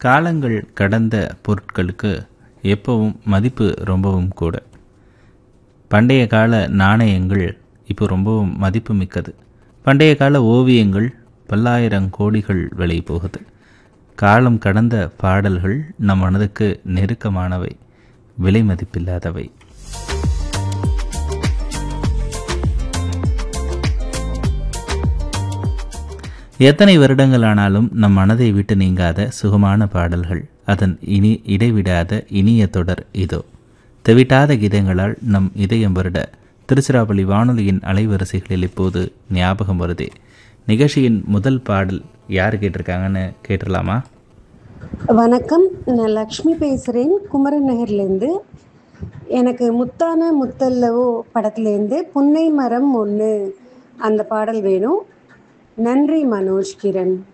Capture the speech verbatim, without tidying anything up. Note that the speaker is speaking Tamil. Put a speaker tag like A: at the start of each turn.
A: காலங்கள் கடந்த பொருட்களுக்கு எப்பவும் மதிப்பு ரொம்பவும் கூட. பண்டைய கால நாணயங்கள் இப்போ ரொம்பவும் மதிப்பு மிக்கது. பண்டைய கால ஓவியங்கள் பல்லாயிரம் கோடிகள் விலை போகுது. காலம் கடந்த பாடல்கள் நம் மனதுக்கு நெருக்கமானவை, விலை மதிப்பில்லாதவை. எத்தனை வருடங்கள் ஆனாலும் நம் மனதை விட்டு நீங்காத சுகமான பாடல்கள், அதன் இனி இடைவிடாத இனிய தொடர் இதோ. தெவிட்டாத கீதங்களால் நம் இதயம் வருட திருச்சிராப்பள்ளி வானொலியின் அலைவரிசைகளில் இப்போது ஞாபகம் வருதே. நிகழ்ச்சியின் முதல் பாடல் யார் கேட்டிருக்காங்கன்னு கேட்டுடலாமா?
B: வணக்கம், நான் லக்ஷ்மி பேசுகிறேன், குமரன் நகர்லேருந்து. எனக்கு முத்தான முத்தல்லவோ படத்துலேருந்து புன்னை மரம் ஒன்று அந்த பாடல் வேணும். நன்றி மனோஜ் கிரண்.